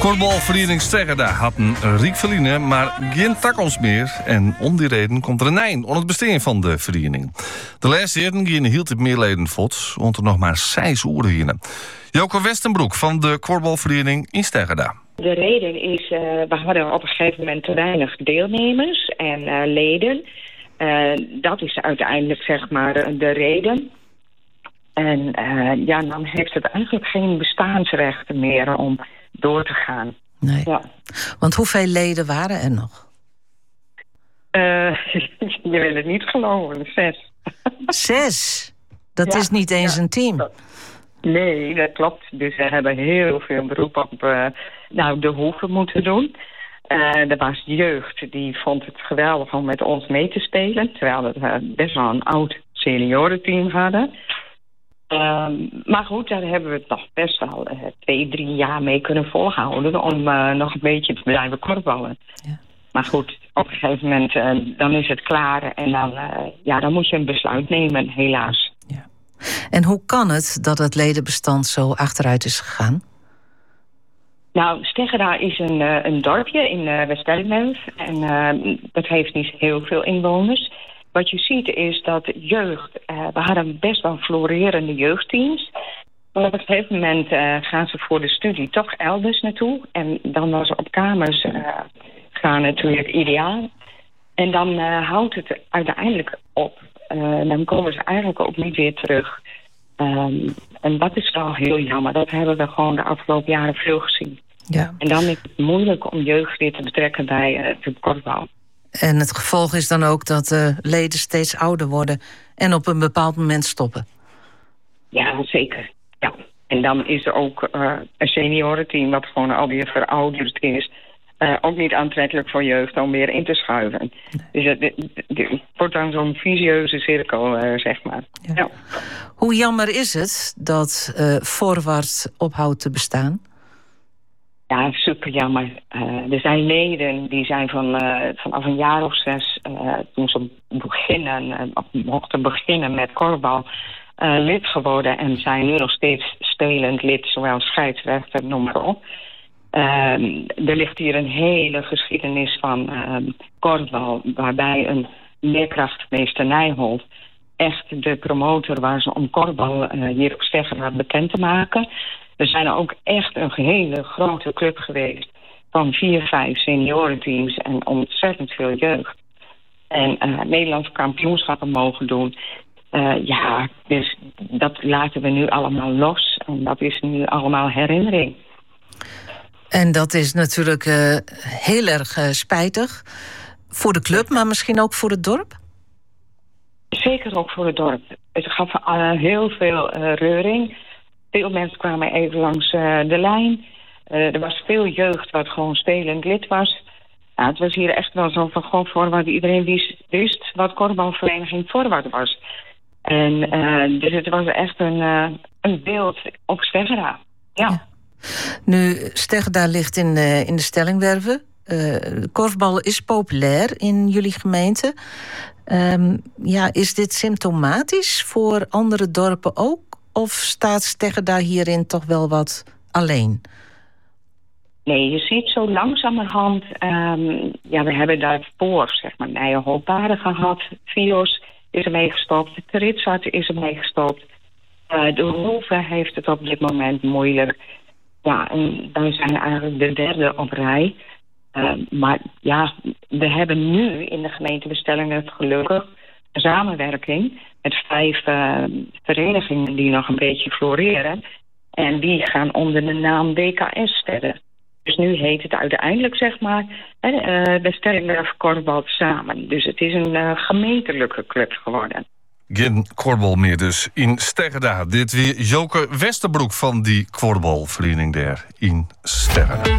Korfbalvereniging Steggeda had een riek verliezen, maar geen takons meer. En om die reden komt er een eind aan het bestaan van de vereniging. De laatste jaren gingen hield het meer leden voort, want er nog maar 6 uren hingen. Joke Westenbroek van de Korfbalvereniging in Steggeda. De reden is, we hadden op een gegeven moment te weinig deelnemers en leden. Dat is uiteindelijk zeg maar de reden. En dan heeft het eigenlijk geen bestaansrechten meer om door te gaan. Nee. Ja. Want hoeveel leden waren er nog? Je wil het niet geloven, 6. 6? Dat is niet eens een team. Nee, dat klopt. Dus we hebben heel veel beroep op de hoeven moeten doen. Er was jeugd, die vond het geweldig om met ons mee te spelen. Terwijl we best wel een oud seniorenteam hadden. Maar goed, daar hebben we het nog best wel 2-3 jaar mee kunnen volhouden om nog een beetje te blijven korfballen. Ja. Maar goed, op een gegeven moment dan is het klaar en dan moet je een besluit nemen, helaas. Ja. En hoe kan het dat het ledenbestand zo achteruit is gegaan? Nou, Steggeda is een dorpje in West-Delmenf en dat heeft niet heel veel inwoners. Wat je ziet is dat jeugd, we hadden best wel florerende jeugdteams. Maar op een gegeven moment gaan ze voor de studie toch elders naartoe. En dan was op kamers gaan natuurlijk ideaal. En dan houdt het uiteindelijk op. Dan komen ze eigenlijk ook niet weer terug. En dat is wel heel jammer. Dat hebben we gewoon de afgelopen jaren veel gezien. Ja. En dan is het moeilijk om jeugd weer te betrekken bij het korfbal. En het gevolg is dan ook dat de leden steeds ouder worden en op een bepaald moment stoppen. Ja, zeker. Ja. En dan is er ook een seniorenteam wat gewoon alweer verouderd is. Ook niet aantrekkelijk voor jeugd om weer in te schuiven. Nee. Dus het wordt dan zo'n visieuze cirkel, zeg maar. Ja. Ja. Hoe jammer is het dat Forward ophoudt te bestaan? Ja, super jammer. Er zijn leden die zijn vanaf een jaar of 6... toen ze mochten beginnen met korfbal... lid geworden en zijn nu nog steeds spelend lid... zowel scheidsrechter, noem maar op. Er ligt hier een hele geschiedenis van korfbal... waarbij een leerkrachtmeester Nijholt... echt de promotor was om korfbal hier op Steggeda bekend te maken... We zijn ook echt een hele grote club geweest van 4-5 seniorenteams en ontzettend veel jeugd. En Nederlandse kampioenschappen mogen doen. Dus dat laten we nu allemaal los. En dat is nu allemaal herinnering. En dat is natuurlijk heel erg spijtig voor de club, maar misschien ook voor het dorp? Zeker ook voor het dorp. Het gaf heel veel reuring. Veel mensen kwamen even langs de lijn. Er was veel jeugd wat gewoon spelend lid was. Het was hier echt wel zo van gewoon Forward. Iedereen wist wat korfbalvereniging Forward was. En dus het was echt een beeld op Steggeda. Ja. Nu, Steggeda ligt in de Stellingwerven. Korfbal is populair in jullie gemeente. Is dit symptomatisch voor andere dorpen ook? Of staat Steggeda hierin toch wel wat alleen? Nee, je ziet zo langzamerhand... we hebben daarvoor, zeg maar, Nijenhoopbaren gehad. Vios is ermee gestopt. De Ritsart is ermee gestopt. De Hoeve heeft het op dit moment moeilijk. Ja, en wij zijn eigenlijk de derde op rij. Maar ja, we hebben nu in de gemeentebestellingen gelukkig een samenwerking... met 5 verenigingen die nog een beetje floreren. En die gaan onder de naam DKS verder. Dus nu heet het uiteindelijk, zeg maar, de Stellingwerf Korfbal samen. Dus het is een gemeentelijke club geworden. Geen korfbal meer dus in Steggeda. Dit weer Joke Westenbroek van die korfbalvereniging daar in Steggeda.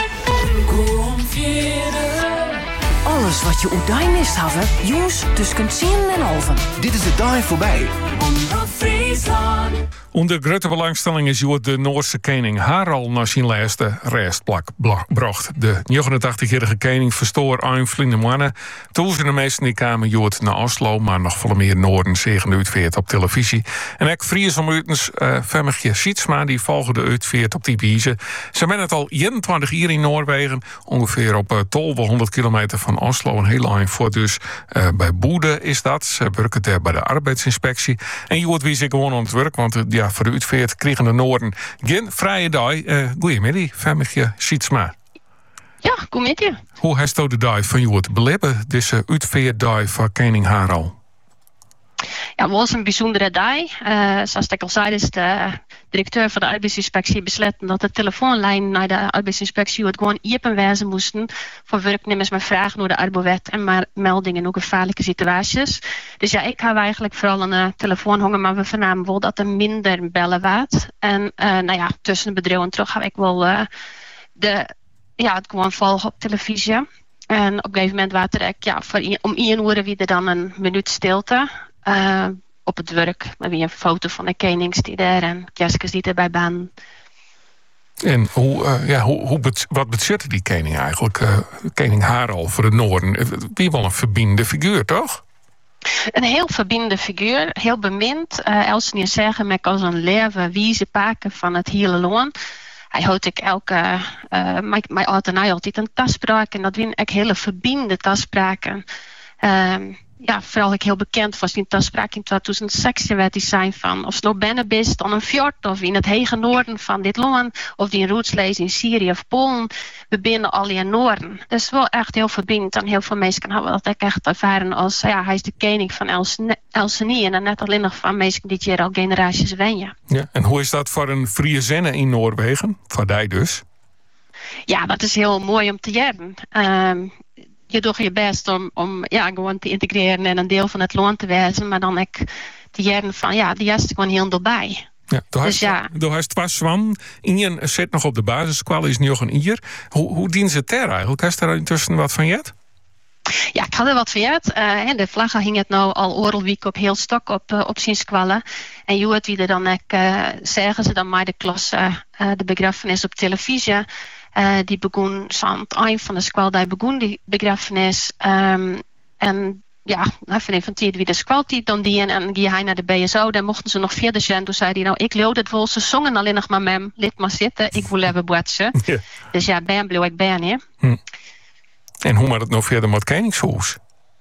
Alles wat je oedijn mist hebben, jongens, dus kunt zien en over. Dit is de dag voorbij. Onder grote belangstelling is de Noorse koning Harald naar zijn laatste restplak bracht. De 89-jarige koning verstoor een vrienden mannen. Toen zijn de meesten die kwamen Jood naar Oslo, maar nog veel meer Noorden zeggen uitveert op televisie. En ook Fries om uitens Femmetje Sietsma, die volgde uitveert op die wijze. Ze zijn het al 21 jaar in Noorwegen, ongeveer op 1200 kilometer van Oslo. Een heel eind voor dus bij Boede is dat. Ze werken daar bij de arbeidsinspectie. En Jood wie zich gewoon aan het werk, want voor de uitveert kregen de Noorden geen vrije dag. Goedemiddag, Femmetje Sietsma. Ja, goedemiddag. Hoe heeft u de dag van Jood beleven, deze uitveerdag van koning Harald? Ja, het was een bijzondere dag. Zoals ik al zei, is de directeur van de arbeidsinspectie besloten dat de telefoonlijn naar de arbeidsinspectie gewoon openwijzen moesten voor werknemers met vragen naar de arbowet en meldingen over gevaarlijke situaties. Dus ja, ik heb eigenlijk vooral een telefoon hangen, maar we vernamen wel dat er minder bellen waard. En tussen de bedrijven terug heb ik wel het gewoon volgen op televisie. En op een gegeven moment was er om 1 uur wie er dan een minuut stilte. Op het werk, met wie een foto van de konings die daar en kerstjes die erbij baan. En wat bezette die koning eigenlijk? Koning Harald voor het Noorden. Wie wel een verbindende figuur, toch? Een heel verbindende figuur, heel bemind. Els niet zeggen, maar als een leven wijze paken van het hele land. Hij houdt ik elke, mijn oud en hij altijd een taspraak en dat zijn echt hele verbindende taspraken. Vooral ik heel bekend was die taspraak in 2016 werd die zijn van of je nou binnen bent dan een fjord of in het hege noorden van dit land of die in rootslees in Syrië of Polen, we binnen al in Noorden. Dus wel echt heel verbindend en heel veel mensen hebben dat echt ervaren als hij is de koning van Elsenie en dan net alleen nog van mensen die hier al generaties wenjen. Ja, en hoe is dat voor een Friesenne in Noorwegen? Voor die dus? Ja, dat is heel mooi om te jaren. Je doet je best om gewoon te integreren en een deel van het land te wezen, maar dan ik te jaren van die is gewoon heel erbij. Ja, door hij was Swan. Ien zit nog op de basisschool, is nu nog een ier. Hoe dient ze ter eigenlijk? Heeft er intussen wat van jet? Ja, ik had er wat van jet. De vlaggen hing het nou al oorlweek op heel stok op zijn squallen. En je weet wie er dan zeggen ze dan maar de klas de begrafenis op televisie. Die begon aan het eind van de squal, die begon die begrafenis. En van wie de squaltijd dan die en ging hij naar de BSO. Dan mochten ze nog verder zijn. Toen zei hij, ik leeuwde het wel. Ze zongen alleen nog maar mem. Laat maar zitten, ik wil even botsen. Ja. Dus ben bleef ik ben, hè. En hoe moet het nou verder met koningshuis?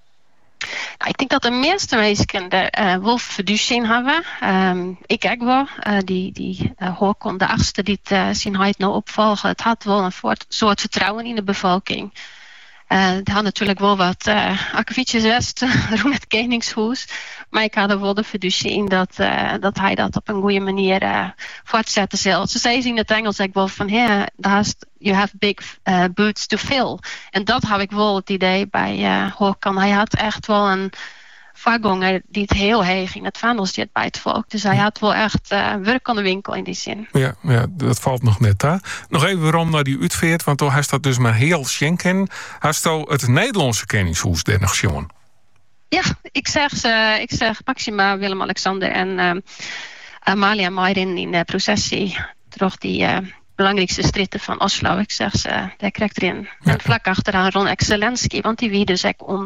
Nou, ik denk dat de meeste mensen er wel verduizing hebben. Ik ook wel. Die Håkon de 8e die het zijn huid nou opvolgen. Het had wel een soort vertrouwen in de bevolking. Het had natuurlijk wel wat akkefietjes west rond het koningshuis. Maar ik had er wel de fiducie in dat hij dat op een goede manier voortzetten zal. Ze zei in het Engels ik wel van you have big boots to fill. En dat heb ik wel het idee bij Håkon. Hij had echt wel een voorganger die het heel heeg in het vaandel zit bij het volk. Dus hij had wel echt werk aan de winkel in die zin. Ja, dat valt nog net daar. Nog even waarom naar die uitveert, want toen heeft dat dus maar heel schenken. Heeft toen het Nederlandse koningshuis der nog jongen? Ja, ik zeg Maxima, Willem-Alexander en Amalia Mayrin in de processie. Toch die belangrijkste stritten van Oslo. Ik zeg ze, daar krijgt erin. Ja. En vlak achteraan Ron Excelensky, want die wie dus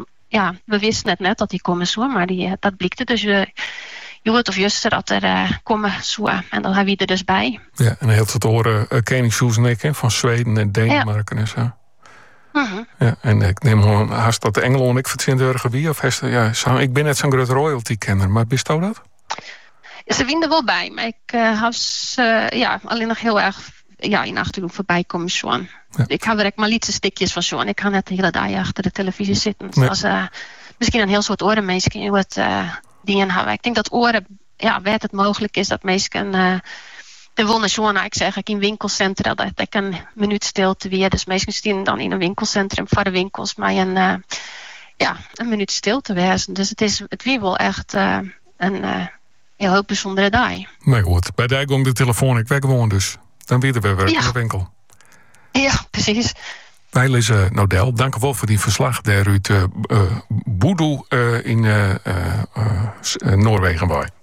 we wisten het net dat die komen zo, maar dat blikte dus je weet of juster dat er komen zo. En dan hebben we er dus bij. Ja, en heel het horen koningshuis van Zweden en Denemarken en zo. Mm-hmm. Ja, en ik neem gewoon, haast dat de Engeland ik verzin wie of ik ben net zo'n groot royalty-kenner, maar bist u dat? Ze winnen er wel bij, maar ik heb ze alleen nog heel erg in achterhoek voorbij komen zo'n. Ja. Ik heb er maar lietse stikjes van zo'n. Ik kan net de hele dag achter de televisie zitten. Nee. Zoals misschien een heel soort orenmensen in wat dingen hebben. Ik denk dat oren, waar het mogelijk is dat mensen de wonen zo'n, ik zeg in winkelcentra dat ik een minuut stilte weer. Dus mensen staan dan in een winkelcentrum voor de winkels, maar een minuut stilte wezen. Dus het weer wel echt een heel bijzondere dag. Maar goed, bij die ging de telefoon ik weg gewoon dus. Dan weten we weer in de winkel. Ja, precies. Wij lezen Nodel. Dank u wel voor die verslag daar uit Boedoe in Noorwegen.